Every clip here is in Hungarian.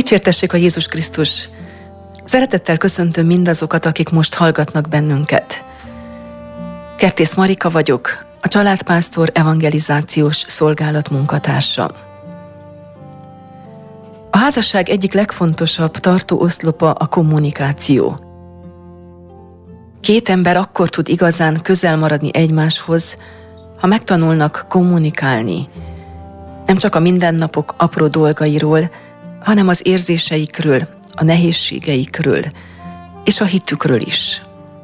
Dicsértessék a Jézus Krisztus! Szeretettel köszöntöm mindazokat, akik most hallgatnak bennünket. Kertész Marika vagyok, a Családpásztor Evangelizációs Szolgálat munkatársa. A házasság egyik legfontosabb tartó oszlopa a kommunikáció. Két ember akkor tud igazán közel maradni egymáshoz, ha megtanulnak kommunikálni. Nem csak a mindennapok apró dolgairól, hanem az érzéseikről, a nehézségeikről és a hitükről is.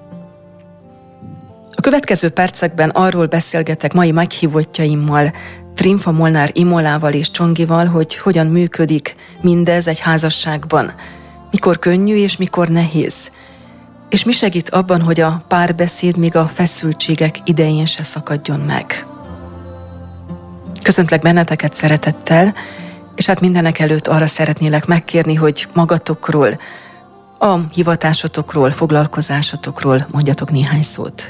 A következő percekben arról beszélgetek mai meghívottjaimmal, Trinfa Molnár Imolával és Csongival, hogy hogyan működik mindez egy házasságban, mikor könnyű és mikor nehéz, és mi segít abban, hogy a párbeszéd még a feszültségek idején se szakadjon meg. Köszöntlek benneteket szeretettel, és hát mindenek előtt arra szeretnélek megkérni, hogy magatokról, a hivatásotokról, foglalkozásotokról mondjatok néhány szót.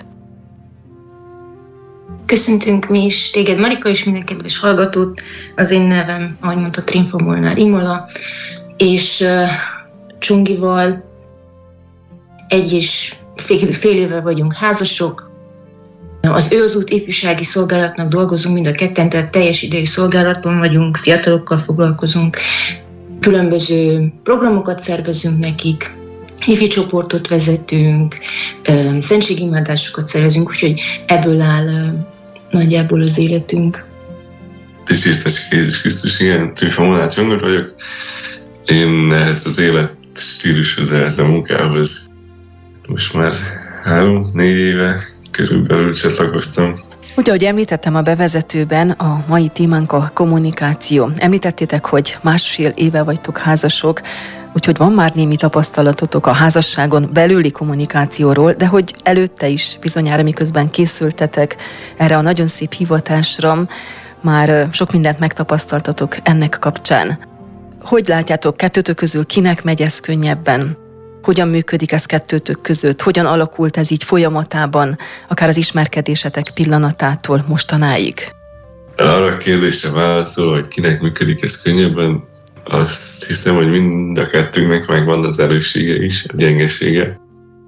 Köszöntünk mi is téged, Marika, és minden kedves hallgatót. Az én nevem, ahogy mondta, Trinfa Molnár Imola, és Csongival fél éve vagyunk házasok. Az Ő az út ifjúsági szolgálatnak dolgozunk mind a ketten, tehát teljes idejű szolgálatban vagyunk, fiatalokkal foglalkozunk, különböző programokat szervezünk nekik, hifi csoportot vezetünk, szentségimádásokat szervezünk, úgyhogy ebből áll nagyjából az életünk. Dicsértessék Jézus Krisztus, igen, Trinfa Molnár Csongor vagyok. Én ehhez az élet stílushoz, ehhez a munkához most már 3-4 éve körülbelül csatlakoztam. Úgy, ahogy említettem a bevezetőben, a mai témánk a kommunikáció. Említettétek, hogy 1,5 éve vagytok házasok, úgyhogy van már némi tapasztalatotok a házasságon belüli kommunikációról, de hogy előtte is bizonyára, miközben készültetek erre a nagyon szép hivatásra, már sok mindent megtapasztaltatok ennek kapcsán. Hogy látjátok, kettőtök közül kinek megy ez könnyebben? Hogyan működik ez kettőtök között? Hogyan alakult ez így folyamatában, akár az ismerkedésetek pillanatától mostanáig? Arra a kérdésre válaszol, hogy kinek működik ez könnyebben, azt hiszem, hogy mind a kettőnknek megvan az erőssége is, a gyengesége.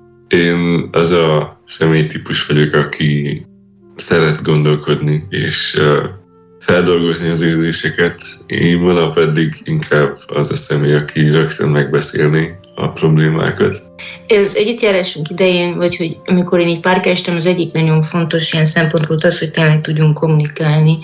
Én az a személytípus vagyok, aki szeret gondolkodni és feldolgozni az érzéseket. Imola pedig inkább az a személy, aki rögtön megbeszélni a problémákat. Ez együttjárásunk idején, vagy hogy amikor én így párkáztam, az egyik nagyon fontos ilyen szempont volt az, hogy tényleg tudjunk kommunikálni,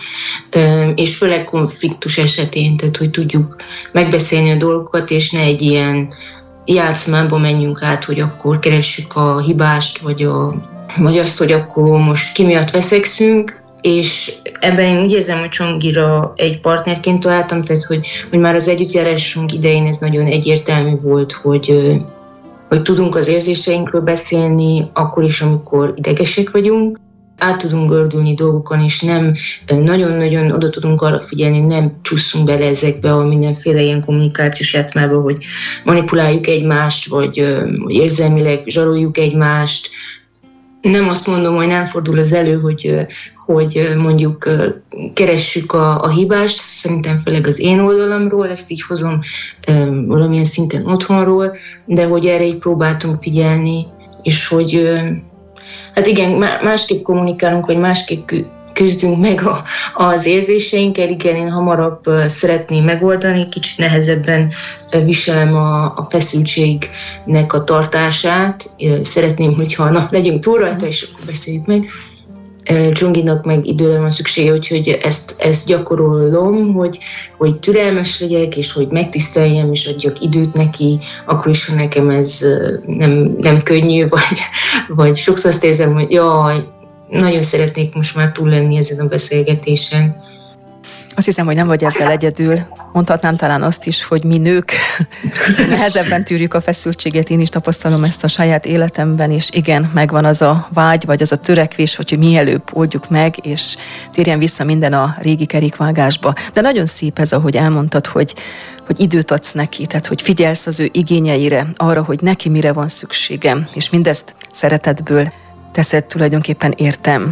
és főleg konfliktus esetén, tehát hogy tudjuk megbeszélni a dolgokat, és ne egy ilyen játszmába menjünk át, hogy akkor keressük a hibást, vagy azt, hogy akkor most ki miatt veszekszünk, és ebben én úgy érzem, hogy Csongira egy partnerként találtam, tehát hogy már az együttjárásunk idején ez nagyon egyértelmű volt, hogy tudunk az érzéseinkről beszélni, akkor is, amikor idegesek vagyunk, át tudunk gördülni dolgokon, és nem nagyon-nagyon oda tudunk arra figyelni, nem csúszunk bele ezekbe a mindenféle ilyen kommunikációs játszmába, hogy manipuláljuk egymást, vagy érzelmileg zsaroljuk egymást. Nem azt mondom, hogy nem fordul az elő, hogy mondjuk keressük a hibást, szerintem főleg az én oldalamról, ezt így hozom valamilyen szinten otthonról, de hogy erre így próbáltunk figyelni, és hogy hát igen, másképp kommunikálunk, vagy másképp küzdünk meg az érzéseinkkel, igen, én hamarabb szeretném megoldani, kicsit nehezebben viselem a feszültségnek a tartását, szeretném, hogyha legyünk túl rajta, és akkor beszéljük meg. Csonginak meg időre van szüksége, úgyhogy ezt gyakorolom, hogy türelmes legyek, és hogy megtiszteljem, és adjak időt neki, akkor is, ha nekem ez nem könnyű, vagy sokszor azt érzem, hogy jaj, nagyon szeretnék most már túl lenni ezen a beszélgetésen. Azt hiszem, hogy nem vagy ezzel egyedül. Mondhatnám talán azt is, hogy mi nők nehezebben tűrjük a feszültséget. Én is tapasztalom ezt a saját életemben, és igen, megvan az a vágy, vagy az a törekvés, hogy mielőbb oldjuk meg, és térjen vissza minden a régi kerékvágásba. De nagyon szép ez, ahogy elmondtad, hogy időt adsz neki, tehát hogy figyelsz az ő igényeire, arra, hogy neki mire van szüksége, és mindezt szeretetből teszed, tulajdonképpen értem.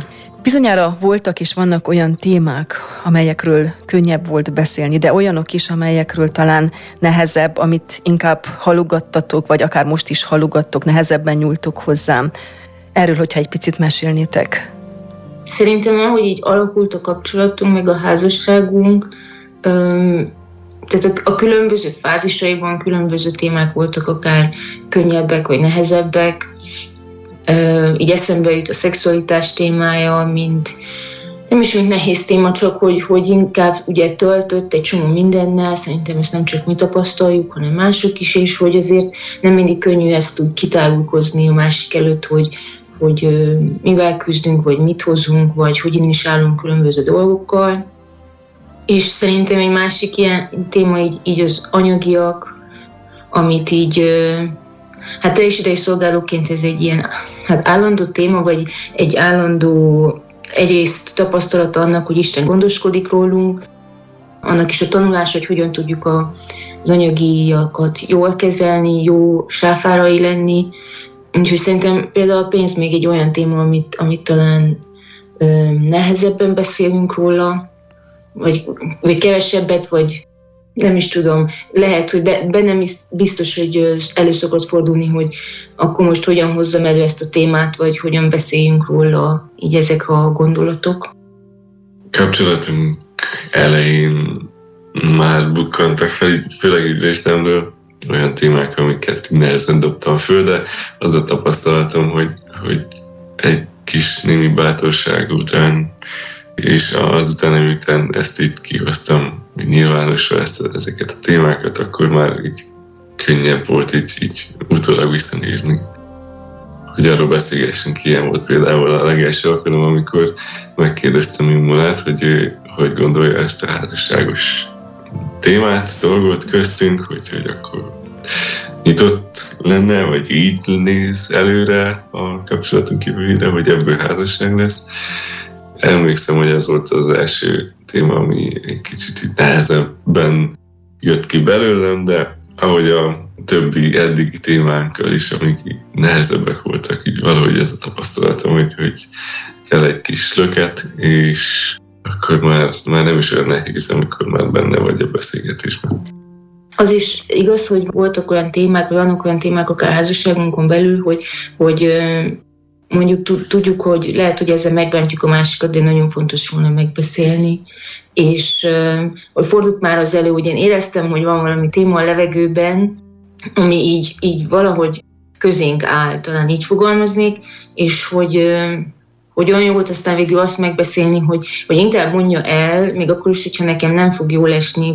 Bizonyára voltak és vannak olyan témák, amelyekről könnyebb volt beszélni, de olyanok is, amelyekről talán nehezebb, amit inkább halogattatok, vagy akár most is halogattok, nehezebben nyúltok hozzám. Erről, hogyha egy picit mesélnétek. Szerintem, ahogy így alakult a kapcsolatunk, meg a házasságunk, tehát a különböző fázisaiban különböző témák voltak, akár könnyebbek, vagy nehezebbek. Így eszembe jut a szexualitás témája, nem is mint nehéz téma, csak hogy inkább ugye töltött egy csomó mindennel, szerintem ezt nem csak mi tapasztaljuk, hanem mások is, és hogy azért nem mindig könnyű ezt úgy kitárulkozni a másik előtt, hogy mivel küzdünk, vagy mit hozunk, vagy hogyan is állunk különböző dolgokkal. És szerintem egy másik ilyen téma így az anyagiak, amit így teljes idejű szolgálóként ez egy ilyen állandó téma, vagy egy állandó egyrészt tapasztalata annak, hogy Isten gondoskodik rólunk, annak is a tanulás, hogy hogyan tudjuk az anyagiakat jól kezelni, jó sáfárai lenni. Úgyhogy szerintem például a pénz még egy olyan téma, amit talán nehezebben beszélünk róla, vagy kevesebbet, vagy nem is tudom, lehet, hogy bennem is biztos, hogy elő szokott fordulni, hogy akkor most hogyan hozzam elő ezt a témát, vagy hogyan beszéljünk róla, így ezek a gondolatok. Kapcsolatunk elején már bukkantak fel, főleg így részemről olyan témák, amiket nehezen dobtam föl, de az a tapasztalatom, hogy egy kis némi bátorság után, és azután, amikor ezt így kihoztam nyilvánosra ezeket a témákat, akkor már így könnyebb volt így utólag visszanézni. Hogy arról beszélgessünk, ilyen volt például a legelső alkalom, amikor megkérdeztem Imulát, hogy ő hogy gondolja ezt a házasságos témát, dolgot köztünk, hogy akkor nyitott lenne, vagy így néz előre a kapcsolatunk jövőjére, hogy ebből házasság lesz. Emlékszem, hogy ez volt az első téma, ami egy kicsit nehezebben jött ki belőlem, de ahogy a többi eddigi témánkkal is, amik nehezebbek voltak, így valahogy ez a tapasztalatom, hogy kell egy kis löket, és akkor már nem is olyan nehéz, amikor már benne vagy a beszélgetésben. Az is igaz, hogy voltak olyan témák, vagy vannak olyan témák akár házasságunkon belül, hogy mondjuk tudjuk, hogy lehet, hogy ezzel megbántjuk a másikat, de nagyon fontos volna megbeszélni. És hogy fordult már az elő, hogy én éreztem, hogy van valami téma a levegőben, ami így valahogy közénk áll, talán így fogalmaznék, és hogy olyan jó volt aztán végül azt megbeszélni, hogy inkább mondja el, még akkor is, hogyha nekem nem fog jól esni,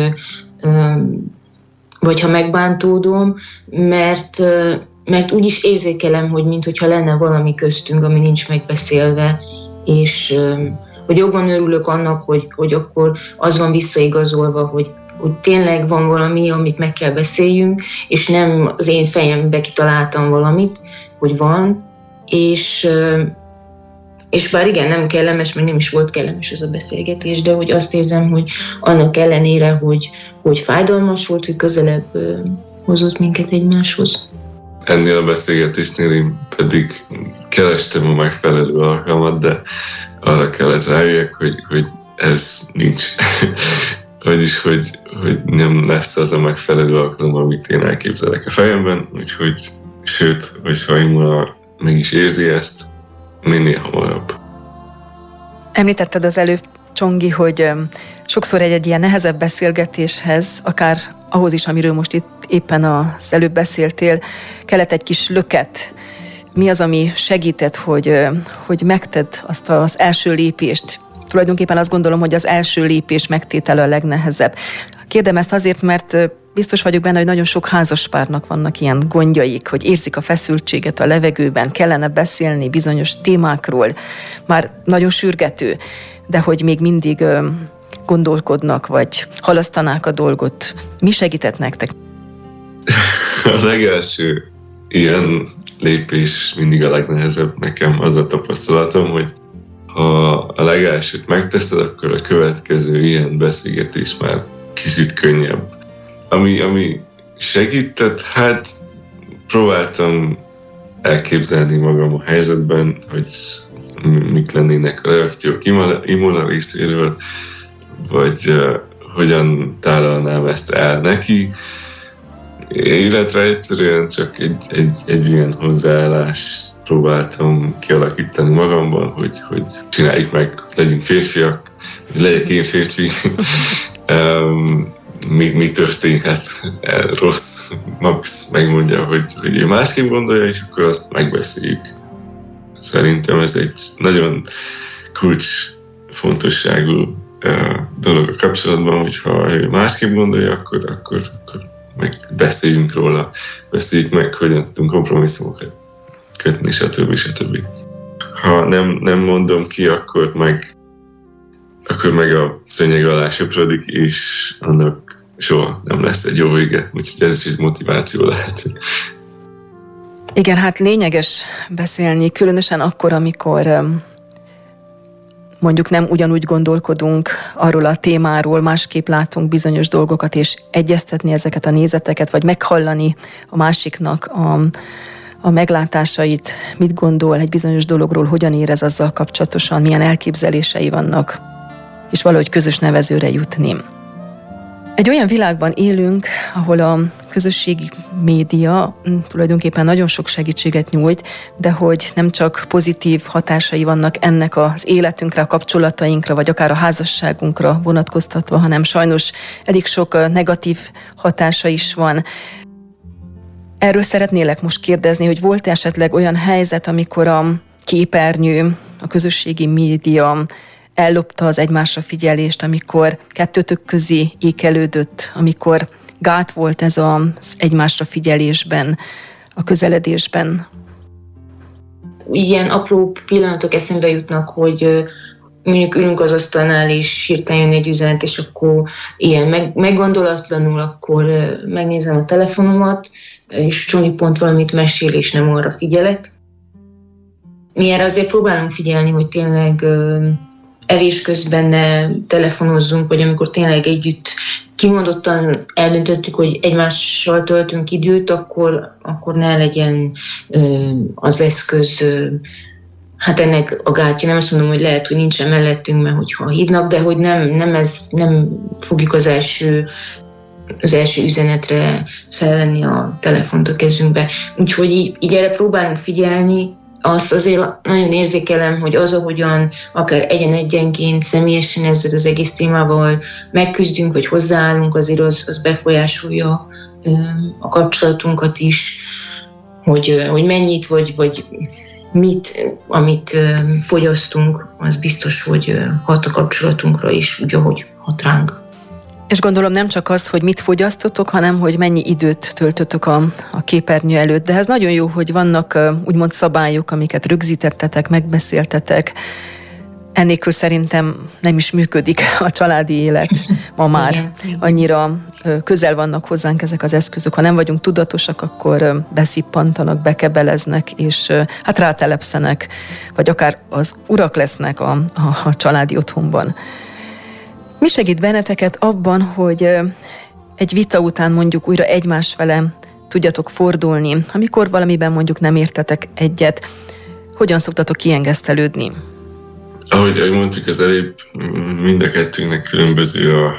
vagy ha megbántódom, mert úgy is érzékelem, hogy mintha lenne valami köztünk, ami nincs megbeszélve, és hogy jobban örülök annak, hogy akkor az van visszaigazolva, hogy tényleg van valami, amit meg kell beszéljünk, és nem az én fejembe kitaláltam valamit, hogy van, és bár igen, nem kellemes, meg nem is volt kellemes ez a beszélgetés, de hogy azt érzem, hogy annak ellenére, hogy fájdalmas volt, hogy közelebb hozott minket egymáshoz. Ennél a beszélgetésnél én pedig kerestem a megfelelő alkalmat, de arra kellett rájöjjek, hogy ez nincs. Vagyis, hogy nem lesz az a megfelelő alkalom, amit én elképzelek a fejemben, úgyhogy sőt, hogyha Imula meg is érzi ezt, minél hamarabb. Említetted az előbb, Csongi, hogy sokszor egy ilyen nehezebb beszélgetéshez, akár ahhoz is, amiről most itt éppen az előbb beszéltél, kellett egy kis löket. Mi az, ami segített, hogy megtedd azt az első lépést? Tulajdonképpen azt gondolom, hogy az első lépés megtétele a legnehezebb. Kérdem ezt azért, mert biztos vagyok benne, hogy nagyon sok házaspárnak vannak ilyen gondjaik, hogy érzik a feszültséget a levegőben, kellene beszélni bizonyos témákról, már nagyon sürgető, de hogy még mindig gondolkodnak, vagy halasztanák a dolgot. Mi segített nektek? A legelső ilyen lépés mindig a legnehezebb nekem, az a tapasztalatom, hogy ha a legelsőt megteszed, akkor a következő ilyen beszélgetés már kicsit könnyebb. Ami segített, próbáltam elképzelni magam a helyzetben, hogy mik lennének a reakciók Imola részéről, vagy hogyan tálalnám ezt el neki, illetve egyszerűen csak egy ilyen hozzáállást próbáltam kialakítani magamban, hogy csináljuk meg, legyünk férfiak, legyek én férfi, mi történhet, rossz, Max megmondja, hogy ő másképp gondolja, és akkor azt megbeszéljük. Szerintem ez egy nagyon kulcsfontosságú dolog a kapcsolatban, hogyha ő másképp gondolja, akkor meg beszéljünk róla, beszéljük meg, hogyan tudunk kompromisszumokat kötni, stb. Ha nem mondom ki, akkor meg a szőnyeg alá söprödik, és annak soha nem lesz egy jó vége. Úgyhogy ez is egy motiváció lehet. Igen, hát lényeges beszélni, különösen akkor, amikor mondjuk nem ugyanúgy gondolkodunk arról a témáról, másképp látunk bizonyos dolgokat, és egyeztetni ezeket a nézeteket, vagy meghallani a másiknak a meglátásait, mit gondol egy bizonyos dologról, hogyan érez azzal kapcsolatosan, milyen elképzelései vannak, és valahogy közös nevezőre jutni. Egy olyan világban élünk, ahol a közösségi média tulajdonképpen nagyon sok segítséget nyújt, de hogy nem csak pozitív hatásai vannak ennek az életünkre, a kapcsolatainkra, vagy akár a házasságunkra vonatkoztatva, hanem sajnos elég sok negatív hatása is van. Erről szeretnélek most kérdezni, hogy volt esetleg olyan helyzet, amikor a képernyő, a közösségi média ellopta az egymásra figyelést, amikor kettőtök közé ékelődött, amikor gát volt ez az egymásra figyelésben, a közeledésben? Ilyen apró pillanatok eszembe jutnak, hogy mondjuk ülünk az asztalnál, és hirtelen jön egy üzenet, és akkor ilyen meggondolatlanul, akkor megnézem a telefonomat, és Csonyi pont valamit mesél, és nem arra figyelek. Mi erre azért próbálunk figyelni, hogy tényleg evés közben ne telefonozzunk, vagy amikor tényleg együtt kimondottan eldöntöttük, hogy egymással töltünk időt, akkor ne legyen az eszköz, hát ennek a gátja. Nem azt mondom, hogy lehet, hogy nincsen mellettünk, mert hogyha hívnak, de hogy nem fogjuk az első üzenetre felvenni a telefont a kezünkbe. Úgyhogy így erre próbálunk figyelni. Azt azért nagyon érzékelem, hogy az, ahogyan akár egyenként személyesen ezzel az egész témával megküzdünk, vagy hozzáállunk, azért az befolyásolja a kapcsolatunkat is, hogy mennyit, vagy mit, amit fogyasztunk, az biztos, hogy hat a kapcsolatunkra is, úgy, ahogy hat ránk. És gondolom nem csak az, hogy mit fogyasztotok, hanem hogy mennyi időt töltötök a képernyő előtt. De ez nagyon jó, hogy vannak úgymond szabályok, amiket rögzítettetek, megbeszéltetek. Ennélkül szerintem nem is működik a családi élet ma már. Igen. Annyira közel vannak hozzánk ezek az eszközök. Ha nem vagyunk tudatosak, akkor beszippantanak, bekebeleznek, és hát rátelepszenek, vagy akár az urak lesznek a családi otthonban. Mi segít benneteket abban, hogy egy vita után mondjuk újra egymás fele tudjatok fordulni, amikor valamiben mondjuk nem értetek egyet? Hogyan szoktatok kiengesztelődni? Ahogy mondtuk az előbb, mind a kettőnknek különböző a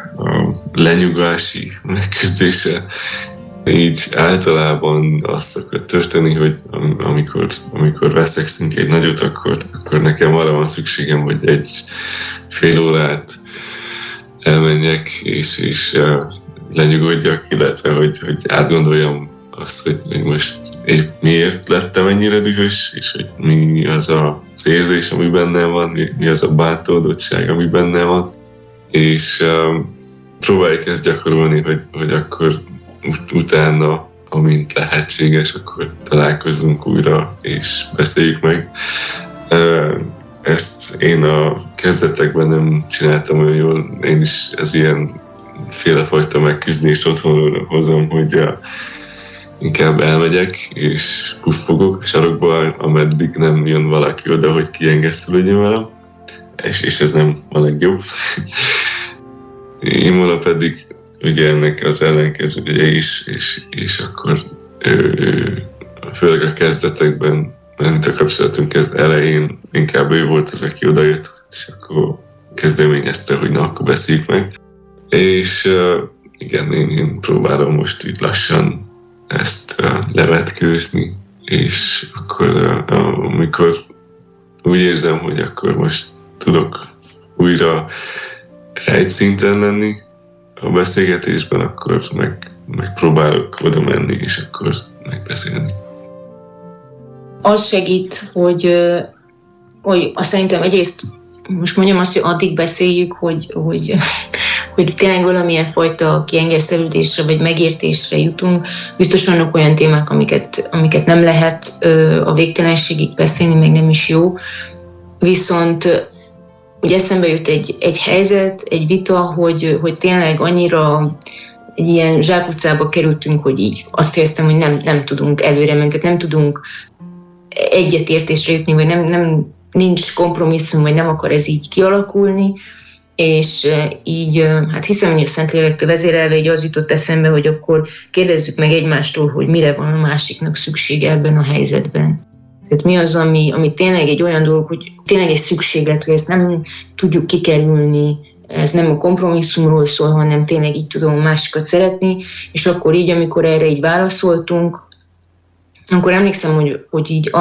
lenyugási megküzdése. Így általában az szokott történni, hogy amikor veszekszünk egy nagyot, akkor nekem arra van szükségem, hogy egy fél órát elmenjek és lenyugodjak, illetve hogy átgondoljam azt, hogy most épp miért lettem ennyire dühös, és hogy mi az az érzés, ami bennem van, mi az a bántódottság, ami bennem van, és próbáljuk ezt gyakorolni, hogy akkor utána, amint lehetséges, akkor találkozzunk újra, és beszéljük meg. Ezt én a kezdetekben nem csináltam olyan jól, én is ez ilyen félefajta megküzdést otthonról hozom, hogy inkább elmegyek, és puffogok sarokba, ameddig nem jön valaki oda, hogy kiengesztelődjön velem, és ez nem a legjobb. Imola pedig ugye ennek az ellenkezője is, és akkor főleg a kezdetekben mert a kapcsolatunk elején inkább ő volt az, aki odajött, és akkor kezdeményezte, hogy na, akkor beszéljük meg. És igen, én próbálom most így lassan ezt levetkőzni, és akkor amikor úgy érzem, hogy akkor most tudok újra egy szinten lenni a beszélgetésben, akkor megpróbálok oda menni, és akkor megbeszélni. Az segít, hogy azt szerintem egyrészt, most mondjam azt, hogy addig beszéljük, hogy tényleg valamilyen fajta kiengesztelődésre vagy megértésre jutunk. Biztos vannak olyan témák, amiket nem lehet a végtelenségig beszélni, meg nem is jó. Viszont ugye eszembe jut egy helyzet, egy vita, hogy tényleg annyira egy ilyen zsákutcába kerültünk, hogy így azt éreztem, hogy nem tudunk előre menni, tehát nem tudunk egyetértésre jutni, vagy nincs kompromisszum, vagy nem akar ez így kialakulni, és így, hát hiszem, hogy a Szentlélektől vezérelve így az jutott eszembe, hogy akkor kérdezzük meg egymástól, hogy mire van a másiknak szüksége ebben a helyzetben. Tehát mi az, ami tényleg egy olyan dolog, hogy tényleg egy szükséglet, hogy ezt nem tudjuk kikerülni, ez nem a kompromisszumról szól, hanem tényleg így tudom a másikat szeretni, és akkor így, amikor erre így válaszoltunk, akkor emlékszem, hogy így